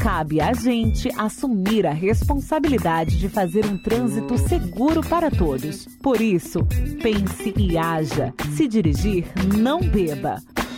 Cabe a gente assumir a responsabilidade de fazer um trânsito seguro para todos. Por isso, pense e haja. Se dirigir, não beba.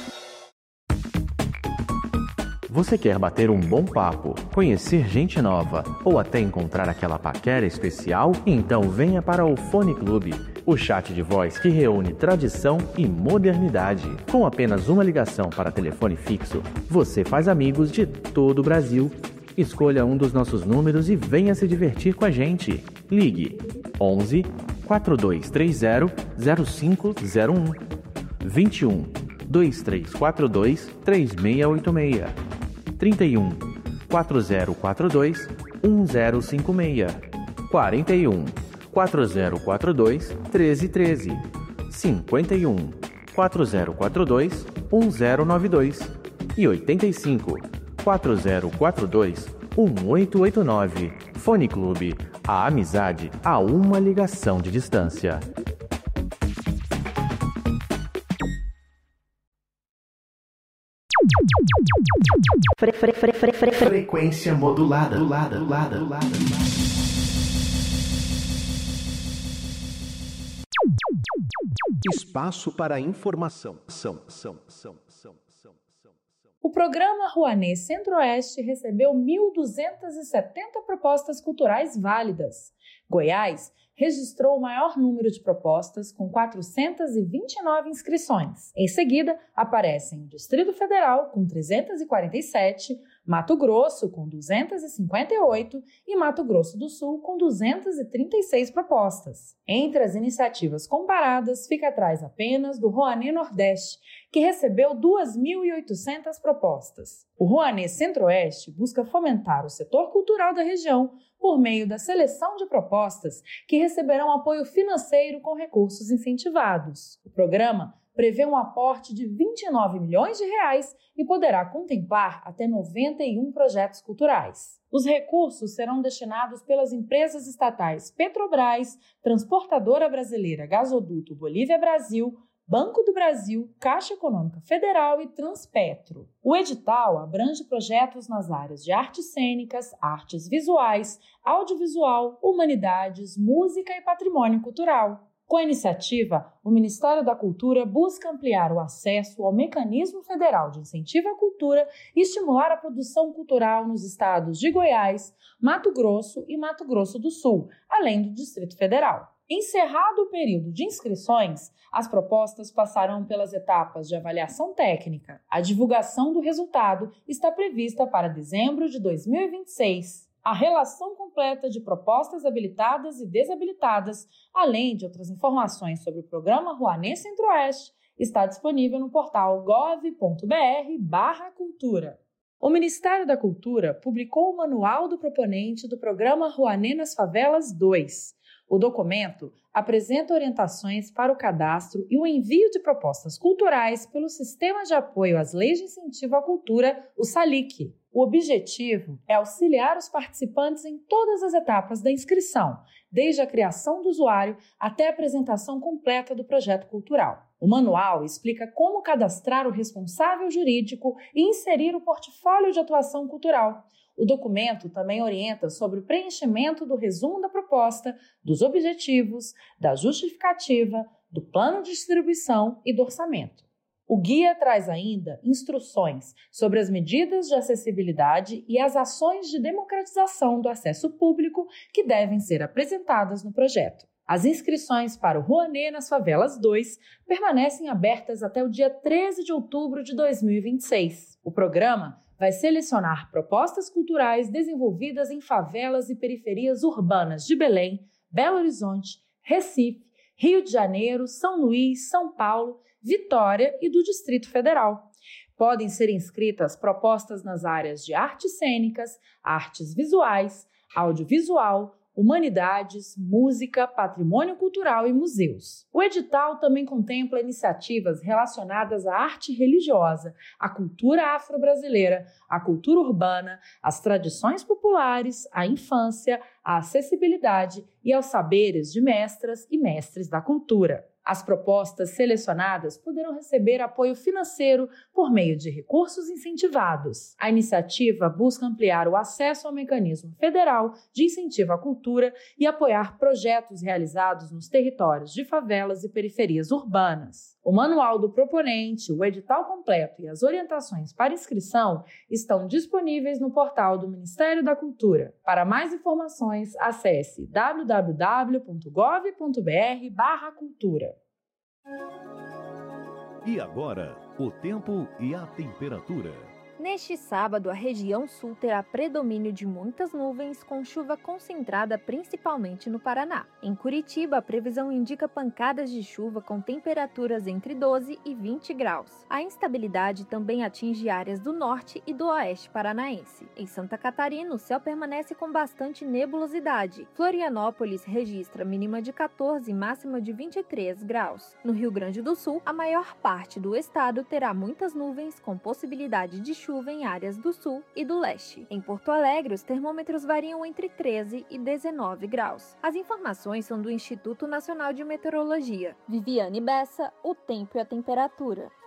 Você quer bater um bom papo, conhecer gente nova ou até encontrar aquela paquera especial? Então venha para o Fone Clube, o chat de voz que reúne tradição e modernidade. Com apenas uma ligação para telefone fixo, você faz amigos de todo o Brasil. Escolha um dos nossos números e venha se divertir com a gente. Ligue 11 4230 0501 21 2342 3686 31 4042 1056 41 4042 1313 51 4042 1092 e 85 4042 1889. Fone Clube, a amizade a uma ligação de distância. Frequência modulada. Espaço para informação. O programa Rouanet Centro-Oeste recebeu 1.270 propostas culturais válidas. Goiás registrou o maior número de propostas, com 429 inscrições. Em seguida, aparecem o Distrito Federal, com 347, Mato Grosso, com 258 e Mato Grosso do Sul, com 236 propostas. Entre as iniciativas comparadas, fica atrás apenas do Rouanet Nordeste, que recebeu 2.800 propostas. O Rouanet Centro-Oeste busca fomentar o setor cultural da região por meio da seleção de propostas que receberão apoio financeiro com recursos incentivados. O programa prevê um aporte de R$ 29 milhões e poderá contemplar até 91 projetos culturais. Os recursos serão destinados pelas empresas estatais Petrobras, Transportadora Brasileira Gasoduto Bolívia Brasil, Banco do Brasil, Caixa Econômica Federal e Transpetro. O edital abrange projetos nas áreas de artes cênicas, artes visuais, audiovisual, humanidades, música e patrimônio cultural. Com a iniciativa, o Ministério da Cultura busca ampliar o acesso ao Mecanismo Federal de Incentivo à Cultura e estimular a produção cultural nos estados de Goiás, Mato Grosso e Mato Grosso do Sul, além do Distrito Federal. Encerrado o período de inscrições, as propostas passarão pelas etapas de avaliação técnica. A divulgação do resultado está prevista para dezembro de 2026. A relação completa de propostas habilitadas e desabilitadas, além de outras informações sobre o programa Rouanet Centro-Oeste, está disponível no portal gov.br/cultura. O Ministério da Cultura publicou o Manual do Proponente do programa Rouanet nas Favelas 2. O documento apresenta orientações para o cadastro e o envio de propostas culturais pelo Sistema de Apoio às Leis de Incentivo à Cultura, o SALIC. O objetivo é auxiliar os participantes em todas as etapas da inscrição, desde a criação do usuário até a apresentação completa do projeto cultural. O manual explica como cadastrar o responsável jurídico e inserir o portfólio de atuação cultural. O documento também orienta sobre o preenchimento do resumo da proposta, dos objetivos, da justificativa, do plano de distribuição e do orçamento. O guia traz ainda instruções sobre as medidas de acessibilidade e as ações de democratização do acesso público que devem ser apresentadas no projeto. As inscrições para o Rouanet nas Favelas 2 permanecem abertas até o dia 13 de outubro de 2026. O programa vai selecionar propostas culturais desenvolvidas em favelas e periferias urbanas de Belém, Belo Horizonte, Recife, Rio de Janeiro, São Luís, São Paulo, Vitória e do Distrito Federal. Podem ser inscritas propostas nas áreas de artes cênicas, artes visuais, audiovisual, humanidades, música, patrimônio cultural e museus. O edital também contempla iniciativas relacionadas à arte religiosa, à cultura afro-brasileira, à cultura urbana, às tradições populares, à infância, à acessibilidade e aos saberes de mestras e mestres da cultura. As propostas selecionadas poderão receber apoio financeiro por meio de recursos incentivados. A iniciativa busca ampliar o acesso ao mecanismo federal de incentivo à cultura e apoiar projetos realizados nos territórios de favelas e periferias urbanas. O manual do proponente, o edital completo e as orientações para inscrição estão disponíveis no portal do Ministério da Cultura. Para mais informações, acesse www.gov.br/cultura. E agora, o tempo e a temperatura. Neste sábado, a região sul terá predomínio de muitas nuvens, com chuva concentrada principalmente no Paraná. Em Curitiba, a previsão indica pancadas de chuva com temperaturas entre 12 e 20 graus. A instabilidade também atinge áreas do norte e do oeste paranaense. Em Santa Catarina, o céu permanece com bastante nebulosidade. Florianópolis registra mínima de 14 e máxima de 23 graus. No Rio Grande do Sul, a maior parte do estado terá muitas nuvens com possibilidade de chuva em áreas do sul e do leste. Em Porto Alegre, os termômetros variam entre 13 e 19 graus. As informações são do Instituto Nacional de Meteorologia. Viviane Bessa, o tempo e a temperatura.